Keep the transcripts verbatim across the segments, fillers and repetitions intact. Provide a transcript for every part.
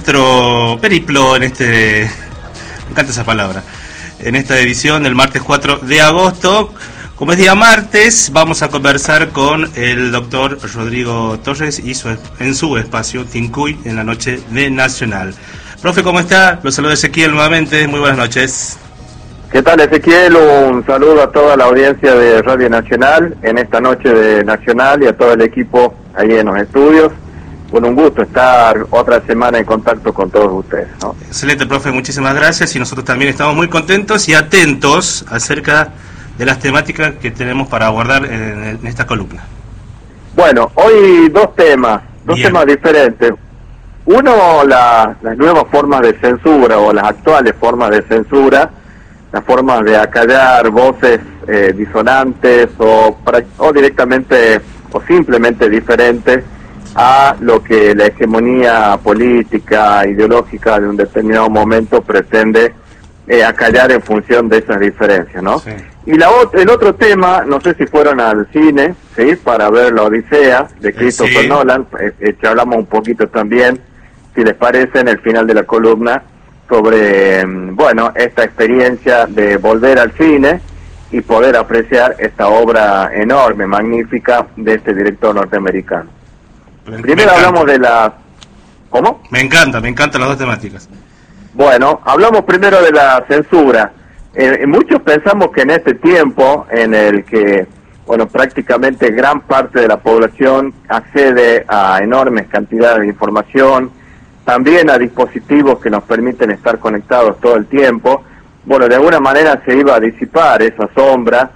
Nuestro periplo en este, me encanta esa palabra, en esta edición del martes cuatro de agosto. Como es día martes, vamos a conversar con el doctor Rodrigo Torres y su, en su espacio Tincuy en la noche de Nacional. Profe, ¿cómo está? Los saluda Ezequiel nuevamente, muy buenas noches. ¿Qué tal, Ezequiel? Un saludo a toda la audiencia de Radio Nacional en esta noche de Nacional y a todo el equipo ahí en los estudios. Bueno, un gusto estar otra semana en contacto con todos ustedes, ¿no? Excelente, profe, muchísimas gracias, y nosotros también estamos muy contentos y atentos acerca de las temáticas que tenemos para abordar en, en esta columna. Bueno, hoy dos temas, dos Bien. temas diferentes. Uno, la, las nuevas formas de censura o las actuales formas de censura, las formas de acallar voces eh, disonantes o, para, o directamente o simplemente diferentes a lo que la hegemonía política, ideológica de un determinado momento pretende eh, acallar en función de esas diferencias, ¿no? Sí. Y la el otro tema, no sé si fueron al cine, ¿sí? Para ver La Odisea de Christopher sí. Nolan, eh, eh, que hablamos un poquito también, si les parece, en el final de la columna, sobre, bueno, esta experiencia de volver al cine y poder apreciar esta obra enorme, magnífica, de este director norteamericano. Me Primero encanta. hablamos de la... ¿Cómo? Me encanta, me encantan las dos temáticas. Bueno, hablamos primero de la censura. Eh, muchos pensamos que en este tiempo en el que, bueno, prácticamente gran parte de la población accede a enormes cantidades de información, también a dispositivos que nos permiten estar conectados todo el tiempo, bueno, de alguna manera se iba a disipar esa sombra,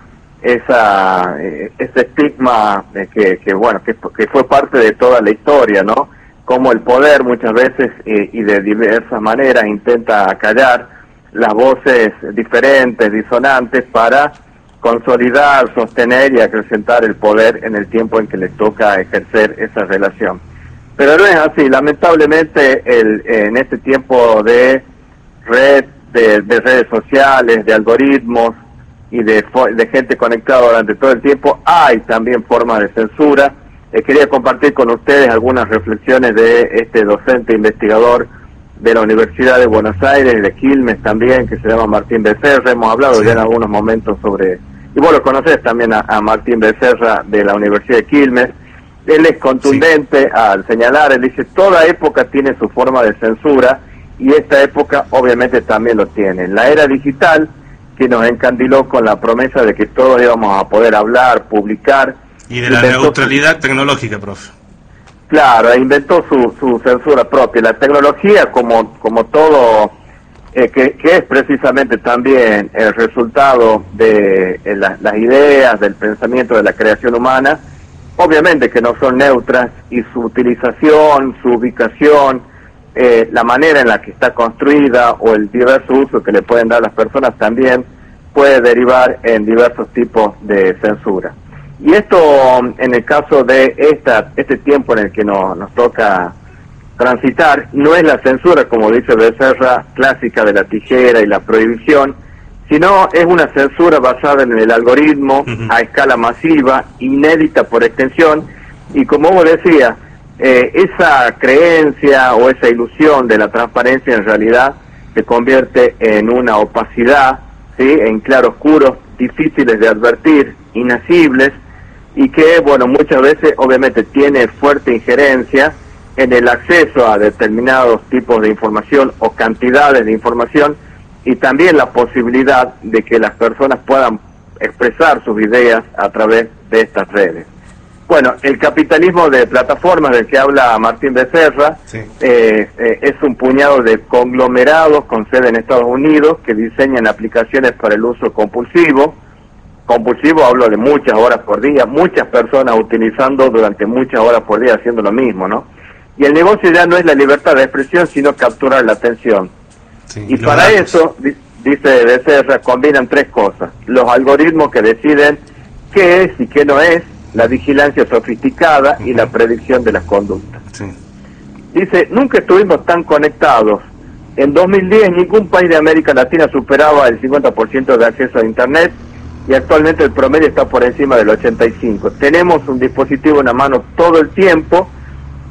esa eh, ese estigma eh, que, que bueno que, que fue parte de toda la historia, ¿no? Como el poder muchas veces eh, y de diversas maneras intenta acallar las voces diferentes, disonantes, para consolidar, sostener y acrecentar el poder en el tiempo en que les toca ejercer esa relación. Pero no es así, lamentablemente el, en este tiempo de red, de, de redes sociales, de algoritmos y de, de gente conectada durante todo el tiempo, hay también formas de censura. Eh, quería compartir con ustedes algunas reflexiones de este docente investigador de la Universidad de Buenos Aires, de Quilmes también, que se llama Martín Becerra. Hemos hablado Sí. ya en algunos momentos sobre, y vos lo conocés también a, a Martín Becerra de la Universidad de Quilmes. Él es contundente sí. al señalar, él dice, toda época tiene su forma de censura, y esta época obviamente también lo tiene. La era digital, que nos encandiló con la promesa de que todos íbamos a poder hablar, publicar. Y de la neutralidad su... tecnológica, profe. Claro, e inventó su, su censura propia. La tecnología, como como todo, eh, que, que es precisamente también el resultado de eh, la, las ideas, del pensamiento de la creación humana, obviamente que no son neutras, y su utilización, su ubicación, eh, la manera en la que está construida o el diverso uso que le pueden dar las personas también puede derivar en diversos tipos de censura. Y esto, en el caso de esta este tiempo en el que no, nos toca transitar, no es la censura, como dice Becerra, clásica de la tijera y la prohibición, sino es una censura basada en el algoritmo, uh-huh. a escala masiva, inédita por extensión, y como vos decías, eh, esa creencia o esa ilusión de la transparencia en realidad se convierte en una opacidad, ¿sí? En claroscuros difíciles de advertir, inacibles, y que, bueno, muchas veces obviamente tiene fuerte injerencia en el acceso a determinados tipos de información o cantidades de información, y también la posibilidad de que las personas puedan expresar sus ideas a través de estas redes. Bueno, el capitalismo de plataformas del que habla Martín Becerra, sí. eh, eh, es un puñado de conglomerados con sede en Estados Unidos que diseñan aplicaciones para el uso compulsivo. Compulsivo hablo de muchas horas por día, muchas personas utilizando durante muchas horas por día haciendo lo mismo, ¿no? Y el negocio ya no es la libertad de expresión, sino capturar la atención. Sí, y para datos. Eso, dice Becerra, combinan tres cosas: los algoritmos que deciden qué es y qué no es, la vigilancia sofisticada uh-huh. y la predicción de las conductas. Sí. Dice, nunca estuvimos tan conectados. En dos mil diez ningún país de América Latina superaba el cincuenta por ciento de acceso a Internet, y actualmente el promedio está por encima del ochenta y cinco por ciento. Tenemos un dispositivo en la mano todo el tiempo,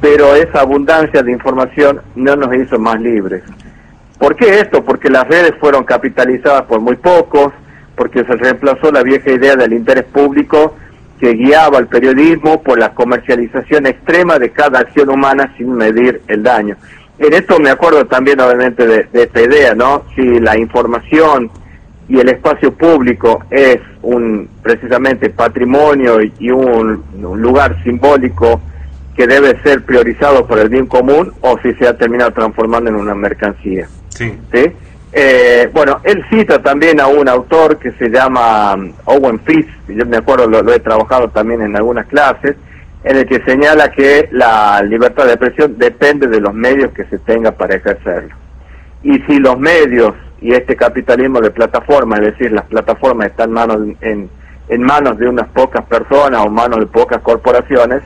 pero esa abundancia de información no nos hizo más libres. ¿Por qué esto? Porque las redes fueron capitalizadas por muy pocos, porque se reemplazó la vieja idea del interés público que guiaba al periodismo por la comercialización extrema de cada acción humana sin medir el daño. En esto me acuerdo también obviamente de, de esta idea, ¿no? Si la información y el espacio público es un precisamente patrimonio y un, un lugar simbólico que debe ser priorizado por el bien común, o si se ha terminado transformando en una mercancía. Sí. ¿Sí? Eh, bueno, él cita también a un autor que se llama Owen Fitz, yo me acuerdo, lo, lo he trabajado también en algunas clases, en el que señala que la libertad de expresión depende de los medios que se tenga para ejercerlo. Y si los medios y este capitalismo de plataformas, es decir, las plataformas están en manos, en, en manos de unas pocas personas o manos de pocas corporaciones,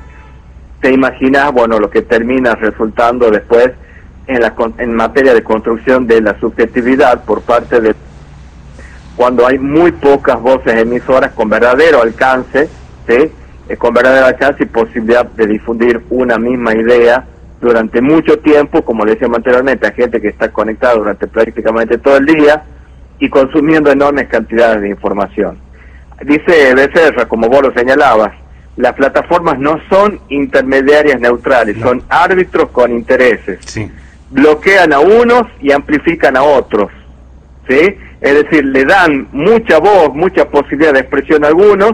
te imaginas, bueno, lo que termina resultando después en la en materia de construcción de la subjetividad por parte de cuando hay muy pocas voces emisoras con verdadero alcance, ¿sí? Eh, con verdadero alcance y posibilidad de difundir una misma idea durante mucho tiempo, como le decíamos anteriormente, a gente que está conectada durante prácticamente todo el día y consumiendo enormes cantidades de información. Dice Becerra, como vos lo señalabas, las plataformas no son intermediarias neutrales, no. Son árbitros con intereses. Sí. Bloquean a unos y amplifican a otros, ¿sí? Es decir, le dan mucha voz, mucha posibilidad de expresión a algunos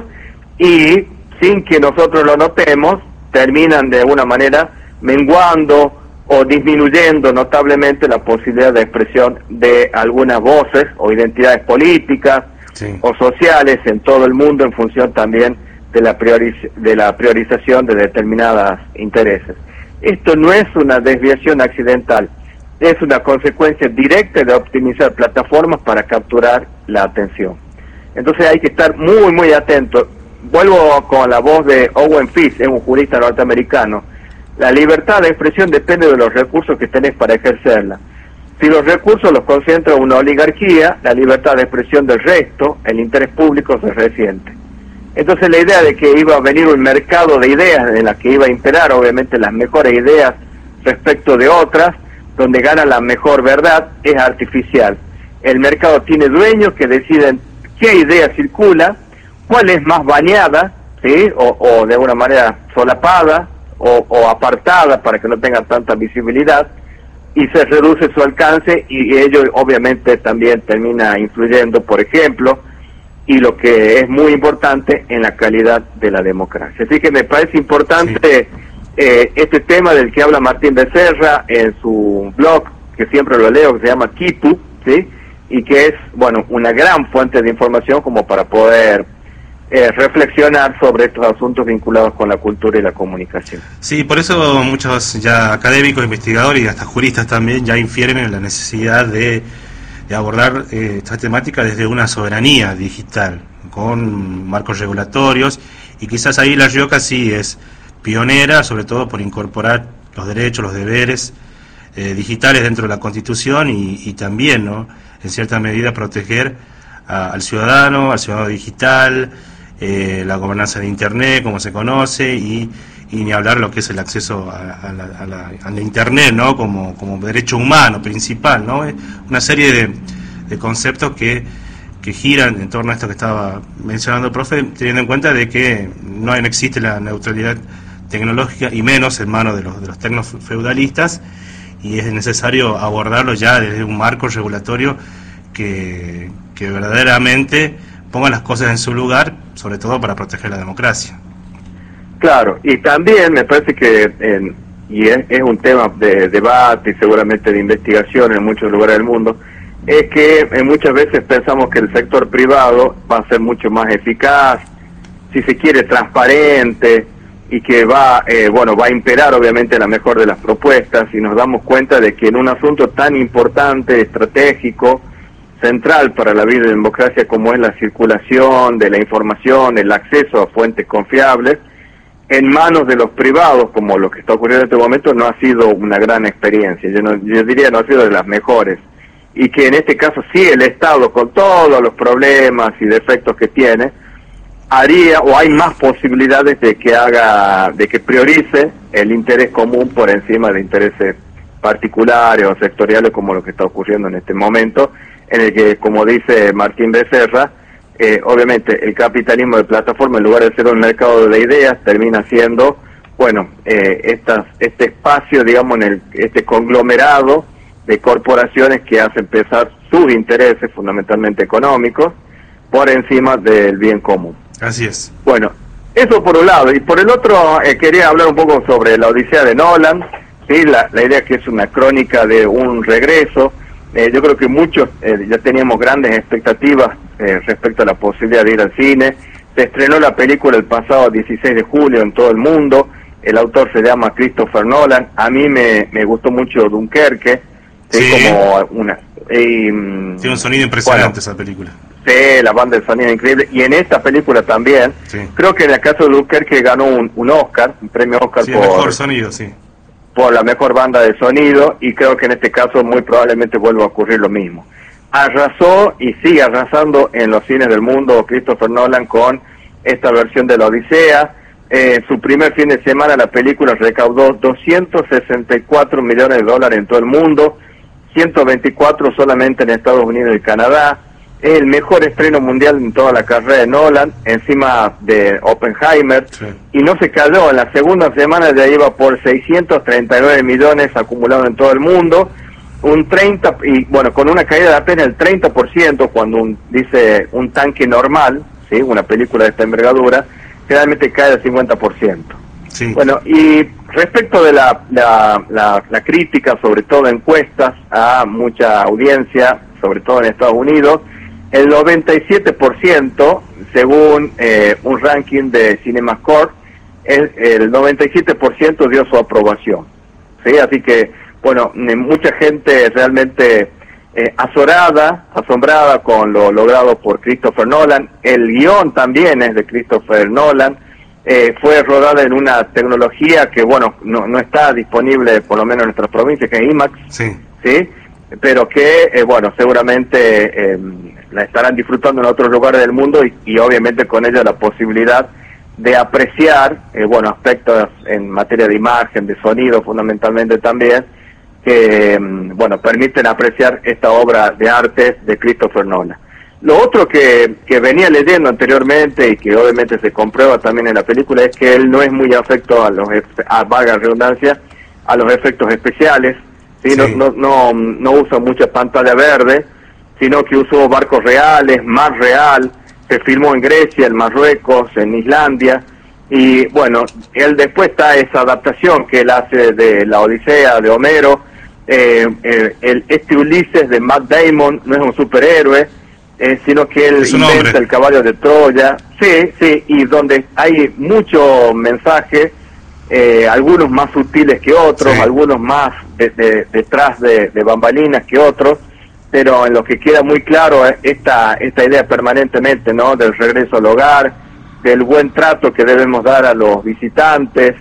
y, sin que nosotros lo notemos, terminan de alguna manera menguando o disminuyendo notablemente la posibilidad de expresión de algunas voces o identidades políticas, sí, o sociales en todo el mundo en función también de la, prioriz- de la priorización de determinados intereses. Esto no es una desviación accidental, es una consecuencia directa de optimizar plataformas para capturar la atención. Entonces hay que estar muy, muy atentos. Vuelvo con la voz de Owen Fitz, es un jurista norteamericano. La libertad de expresión depende de los recursos que tenés para ejercerla. Si los recursos los concentra una oligarquía, la libertad de expresión del resto, el interés público se resiente. Entonces la idea de que iba a venir un mercado de ideas en la que iba a imperar obviamente las mejores ideas respecto de otras, donde gana la mejor verdad, es artificial. El mercado tiene dueños que deciden qué idea circula, cuál es más bañada, ¿sí? o, o de alguna manera solapada o, o apartada para que no tenga tanta visibilidad, y se reduce su alcance y ello obviamente también termina influyendo, por ejemplo, y lo que es muy importante, en la calidad de la democracia. Así que me parece importante, sí, eh, este tema del que habla Martín Becerra en su blog, que siempre lo leo, que se llama Kipu, ¿sí? Y que es, bueno, una gran fuente de información como para poder eh, reflexionar sobre estos asuntos vinculados con la cultura y la comunicación. Sí, por eso muchos ya académicos, investigadores y hasta juristas también ya infieren en la necesidad de de abordar eh, esta temática desde una soberanía digital, con marcos regulatorios, y quizás ahí La Rioja sí es pionera, sobre todo por incorporar los derechos, los deberes eh, digitales dentro de la Constitución y, y también, ¿no?, en cierta medida proteger a, al ciudadano, al ciudadano digital, eh, la gobernanza de Internet, como se conoce, y, y ni hablar lo que es el acceso a, a, la, a, la, a la Internet, ¿no?, como, como derecho humano principal, ¿no? Una serie de, de conceptos que, que giran en torno a esto que estaba mencionando el profe, teniendo en cuenta de que no existe la neutralidad tecnológica y menos en manos de los, de los tecnofeudalistas, y es necesario abordarlo ya desde un marco regulatorio que, que verdaderamente ponga las cosas en su lugar, sobre todo para proteger la democracia. Claro, y también me parece que, eh, y es, es un tema de debate y seguramente de investigación en muchos lugares del mundo, es que eh, muchas veces pensamos que el sector privado va a ser mucho más eficaz, si se quiere transparente, y que va, eh, bueno, va a imperar obviamente la mejor de las propuestas, y nos damos cuenta de que en un asunto tan importante, estratégico, central para la vida de democracia como es la circulación de la información, el acceso a fuentes confiables, en manos de los privados, como lo que está ocurriendo en este momento, no ha sido una gran experiencia. Yo, no, yo diría no ha sido de las mejores. Y que en este caso sí el Estado, con todos los problemas y defectos que tiene, haría o hay más posibilidades de que haga, de que priorice el interés común por encima de intereses particulares o sectoriales, como lo que está ocurriendo en este momento, en el que, como dice Martín Becerra, eh, obviamente el capitalismo de plataforma, en lugar de ser un mercado de ideas, termina siendo, bueno, eh, estas, este espacio, digamos, en el, este conglomerado de corporaciones que hacen pesar sus intereses, fundamentalmente económicos, por encima del bien común. Así es. Bueno, eso por un lado. Y por el otro, eh, quería hablar un poco sobre la Odisea de Nolan, ¿sí? la, la idea que es una crónica de un regreso. Eh, yo creo que muchos eh, ya teníamos grandes expectativas eh, respecto a la posibilidad de ir al cine. Se estrenó la película el pasado dieciséis de julio en todo el mundo. El autor se llama Christopher Nolan. A mí me, me gustó mucho Dunkerque. Sí. Como una, y, tiene un sonido impresionante, bueno, esa película. Sí, la banda de sonido increíble. Y en esta película también. Sí. Creo que en el caso de Dunkerque ganó un, un Oscar, un premio Oscar sí, por... mejor sonido, sí. por la mejor banda de sonido, y creo que en este caso muy probablemente vuelva a ocurrir lo mismo. Arrasó y sigue arrasando en los cines del mundo Christopher Nolan con esta versión de la Odisea. Eh, su primer fin de semana la película recaudó doscientos sesenta y cuatro millones de dólares en todo el mundo, ciento veinticuatro solamente en Estados Unidos y Canadá. Es el mejor estreno mundial en toda la carrera de Nolan, encima de Oppenheimer, sí. Y no se cayó. En la segunda semana ya iba por seiscientos treinta y nueve millones acumulados en todo el mundo, un treinta, y bueno, con una caída de apenas el treinta por ciento cuando un, dice un tanque normal, ¿sí? Una película de esta envergadura, generalmente cae del cincuenta por ciento. Sí. Bueno, y respecto de la, la, la, la crítica, sobre todo encuestas a mucha audiencia, sobre todo en Estados Unidos, el noventa y siete por ciento, según eh, un ranking de CinemaScore, el, el noventa y siete por ciento dio su aprobación. ¿Sí? Así que, bueno, mucha gente realmente eh, azorada, asombrada con lo logrado por Christopher Nolan. El guión también es de Christopher Nolan. Eh, fue rodada en una tecnología que, bueno, no, no está disponible, por lo menos en nuestra provincia, que es IMAX. Sí. ¿Sí? Pero que, eh, bueno, seguramente eh, la estarán disfrutando en otros lugares del mundo y, y obviamente con ella la posibilidad de apreciar, eh, bueno, aspectos en materia de imagen, de sonido fundamentalmente también, que, eh, bueno, permiten apreciar esta obra de arte de Christopher Nolan. Lo otro que, que venía leyendo anteriormente y que obviamente se comprueba también en la película es que él no es muy afecto a los, a vaga redundancia, a los efectos especiales. ¿Sí? Sí. No, no, no, no usa mucha pantalla verde, sino que usó barcos reales, mar real, se filmó en Grecia, en Marruecos, en Islandia, y bueno, él después está esa adaptación que él hace de la Odisea de Homero, eh, eh, el, este Ulises de Matt Damon no es un superhéroe, eh, sino que él inventa hombre. El caballo de Troya, sí, sí, y donde hay mucho mensaje, Eh, algunos más sutiles que otros, sí. Algunos más de, de, detrás de, de bambalinas que otros, pero en lo que queda muy claro es esta, esta idea permanentemente, ¿no? Del regreso al hogar, del buen trato que debemos dar a los visitantes,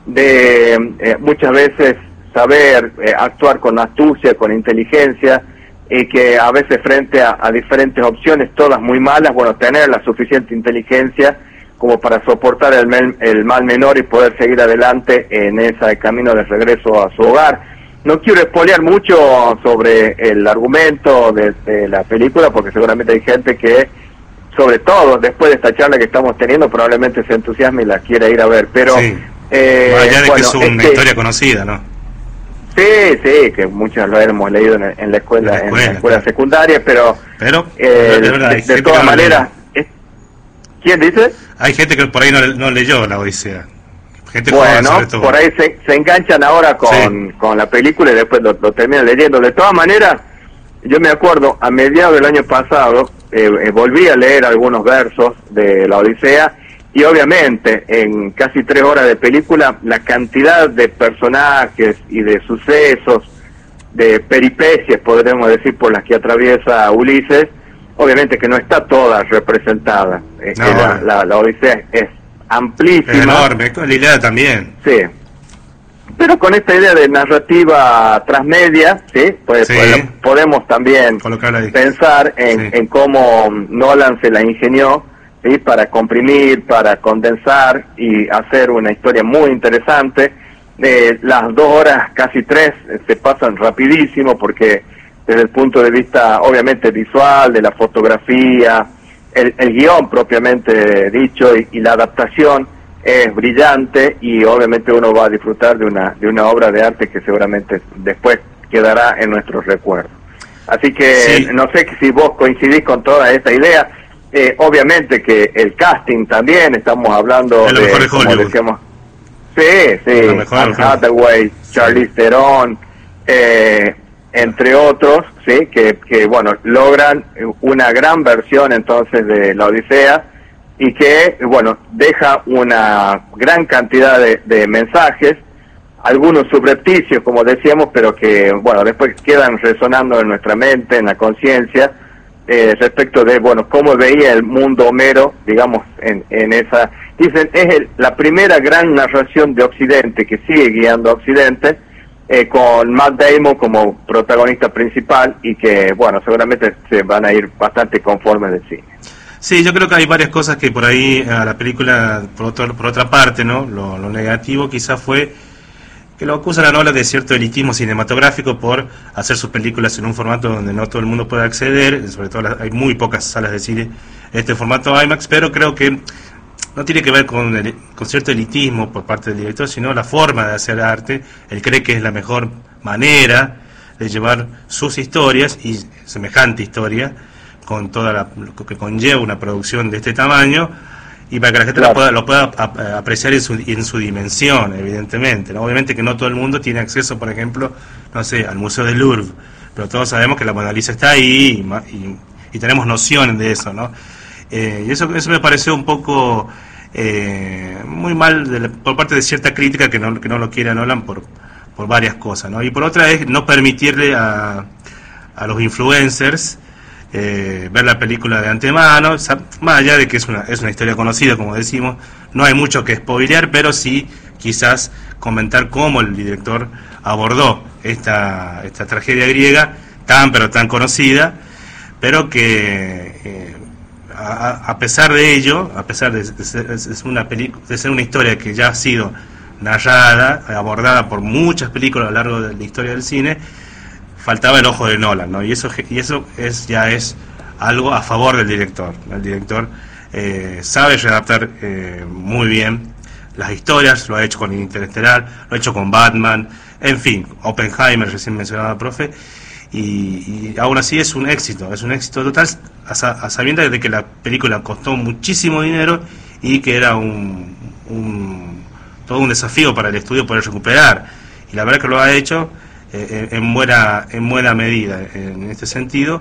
de eh, muchas veces saber eh, actuar con astucia, con inteligencia, y que a veces frente a, a diferentes opciones, todas muy malas, bueno, tener la suficiente inteligencia como para soportar el, men, el mal menor y poder seguir adelante en ese camino de regreso a su hogar. No quiero espolear mucho sobre el argumento de, de la película, porque seguramente hay gente que, sobre todo después de esta charla que estamos teniendo, probablemente se entusiasme y la quiera ir a ver, pero... Sí. Eh, bueno, ya de bueno, que es una este, historia conocida, ¿no? Sí, sí, que muchos lo hemos leído en, en la escuela, en la escuela, en la escuela secundaria, pero... Pero, eh, de, verdad, de, de todas maneras... ¿Quién dice? Hay gente que por ahí no, no leyó la Odisea. Gente bueno, por ahí se, se enganchan ahora con, sí. con la película y después lo, lo terminan leyendo. De todas maneras, yo me acuerdo, a mediados del año pasado, eh, eh, volví a leer algunos versos de la Odisea y obviamente en casi tres horas de película, la cantidad de personajes y de sucesos, de peripecias, podríamos decir, por las que atraviesa Ulises, obviamente que no está toda representada. No, la, la, la Odisea es amplísima. Es enorme, con la Ilíada también. Sí. Pero con esta idea de narrativa transmedia, ¿sí? Pues, sí. Pues podemos también pensar en, sí. en cómo Nolan se la ingenió, ¿sí? Para comprimir, para condensar y hacer una historia muy interesante. Eh, las dos horas, casi tres, eh, se pasan rapidísimo porque desde el punto de vista, obviamente, visual, de la fotografía, el, el guión propiamente dicho y, y la adaptación es brillante y obviamente uno va a disfrutar de una, de una obra de arte que seguramente después quedará en nuestros recuerdos. Así que sí. No sé si vos coincidís con toda esta idea. Eh, obviamente que el casting también, estamos hablando de, de como decíamos, sí, sí, Anne Hathaway, Charlize Theron, eh, entre otros, sí, que, que bueno, logran una gran versión entonces de la Odisea y que, bueno, deja una gran cantidad de, de mensajes, algunos subrepticios, como decíamos, pero que, bueno, después quedan resonando en nuestra mente, en la conciencia, eh, respecto de, bueno, cómo veía el mundo Homero, digamos, en, en esa... Dicen, es el, la primera gran narración de Occidente, que sigue guiando a Occidente, eh, con Matt Damon como protagonista principal, y que, bueno, seguramente se van a ir bastante conformes del cine. Sí, yo creo que hay varias cosas que por ahí a la película, por, otro, por otra parte, ¿no? Lo, lo negativo quizás fue que lo acusa la novela de cierto elitismo cinematográfico por hacer sus películas en un formato donde no todo el mundo puede acceder, sobre todo las, hay muy pocas salas de cine en este formato IMAX, pero creo que no tiene que ver con, el, con cierto elitismo por parte del director, sino la forma de hacer arte. Él cree que es la mejor manera de llevar sus historias y semejante historia con toda la, lo que conlleva una producción de este tamaño, y para que la gente claro. lo pueda, lo pueda apreciar en su, en su dimensión, evidentemente, ¿no? Obviamente que no todo el mundo tiene acceso, por ejemplo, no sé, al Museo del Louvre, pero todos sabemos que la Mona Lisa está ahí y, y, y tenemos noción de eso, ¿no? Eh, y eso, eso me pareció un poco eh, muy mal de la, por parte de cierta crítica que no, que no lo quiere a Nolan por, por varias cosas, ¿no? Y por otra es no permitirle a, a los influencers Eh, ver la película de antemano, más allá de que es una, es una historia conocida, como decimos, no hay mucho que spoilear, pero sí quizás comentar cómo el director abordó esta, esta tragedia griega tan pero tan conocida, pero que eh, a, a pesar de ello, a pesar de, de, ser, de, ser una pelic- de ser una historia que ya ha sido narrada, abordada por muchas películas a lo largo de la historia del cine, faltaba el ojo de Nolan, ¿no? Y eso y eso es ya es algo a favor del director. El director eh, sabe readaptar eh, muy bien las historias, lo ha hecho con Interestelar, lo ha hecho con Batman, en fin, Oppenheimer, recién mencionaba el profe, y, y aún así es un éxito, es un éxito total, a, a sabiendas de que la película costó muchísimo dinero y que era un, un todo un desafío para el estudio poder recuperar, y la verdad que lo ha hecho Eh, en buena en buena medida en este sentido,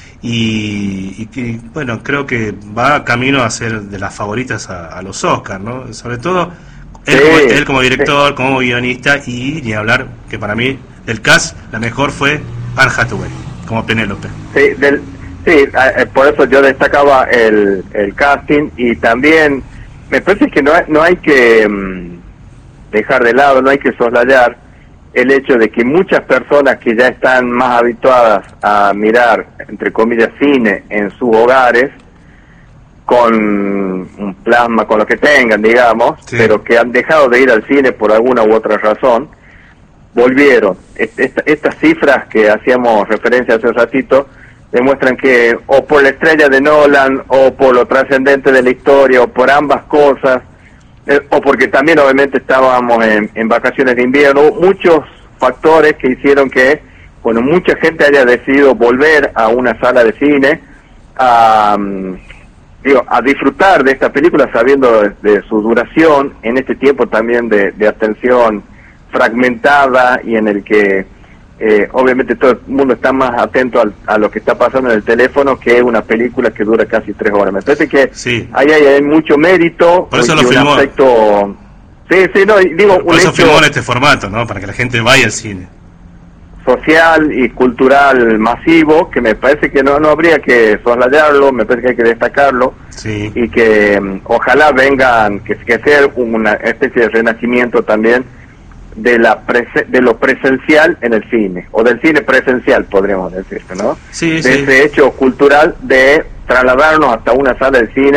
y, y que, bueno, creo que va camino a ser de las favoritas a, a los Oscars, ¿no? Sobre todo él, sí, como, él como director, sí. como guionista, y ni hablar que para mí del cast la mejor fue Anne Hathaway como Penélope. Sí, del, sí eh, por eso yo destacaba el, el casting, y también me parece que no hay, no hay que um, dejar de lado, no hay que soslayar el hecho de que muchas personas que ya están más habituadas a mirar, entre comillas, cine en sus hogares, con un plasma, con lo que tengan, digamos, sí. pero que han dejado de ir al cine por alguna u otra razón, volvieron. Esta, estas cifras que hacíamos referencia hace un ratito demuestran que o por la estrella de Nolan, o por lo trascendente de la historia, o por ambas cosas, Eh, o porque también obviamente estábamos en, en vacaciones de invierno, muchos factores que hicieron que, bueno, mucha gente haya decidido volver a una sala de cine a, um, digo, a disfrutar de esta película sabiendo de, de su duración, en este tiempo también de, de atención fragmentada y en el que eh, obviamente todo el mundo está más atento al, a lo que está pasando en el teléfono que una película que dura casi tres horas. Me parece que sí. ahí hay, hay mucho mérito. Por eso lo filmó. Un aspecto, sí, sí, no, digo, por un eso hecho filmó en este formato, ¿no? Para que la gente vaya al cine. Social y cultural masivo, que me parece que no no habría que soslayarlo, me parece que hay que destacarlo, sí. y que um, ojalá vengan, que, que sea una especie de renacimiento también de la prese de lo presencial en el cine, o del cine presencial, podríamos decir, ¿no? Sí, de sí. ese hecho cultural de trasladarnos hasta una sala de cine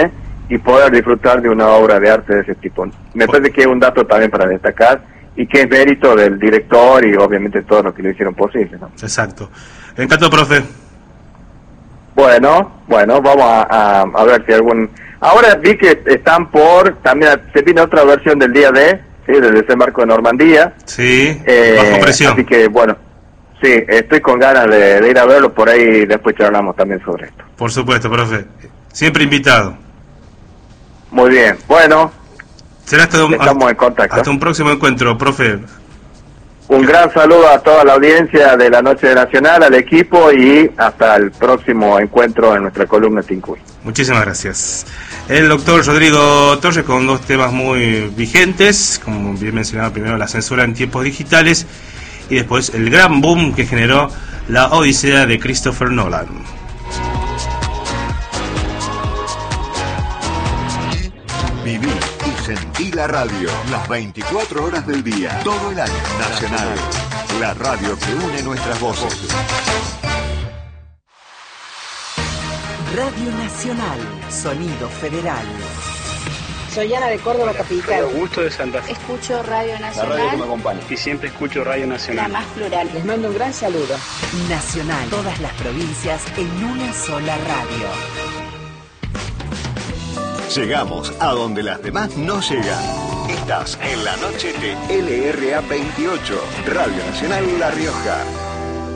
y poder disfrutar de una obra de arte de ese tipo. Me parece que es un dato también para destacar y que es mérito del director y obviamente todos los que lo hicieron posible, ¿no? Exacto. Encanto, profe. Bueno, bueno, vamos a, a, a ver si algún... Ahora vi que están por... También se viene otra versión del día de... Sí, del desembarco de Normandía. Sí, eh, bajo presión. Así que, bueno, sí, estoy con ganas de, de ir a verlo, por ahí después charlamos también sobre esto. Por supuesto, profe. Siempre invitado. Muy bien, bueno, Será hasta un, estamos hasta, en contacto. hasta un próximo encuentro, profe. Un gran saludo a toda la audiencia de la Noche Nacional, al equipo y hasta el próximo encuentro en nuestra columna Tincuy. Muchísimas gracias. El doctor Rodrigo Torres con dos temas muy vigentes, como bien mencionaba, primero la censura en tiempos digitales y después el gran boom que generó la Odisea de Christopher Nolan. Viví y sentí la radio, las veinticuatro horas del día, todo el año. Nacional, la radio que une nuestras voces. Radio Nacional, sonido federal. Soy Ana de Córdoba Capital. Augusto de Santa Fe. Escucho Radio Nacional. La radio que me acompaña. Y siempre escucho Radio Nacional. La más plural. Les mando un gran saludo. Nacional, todas las provincias en una sola radio. Llegamos a donde las demás no llegan. Estás en la noche de L R A veintiocho, Radio Nacional La Rioja.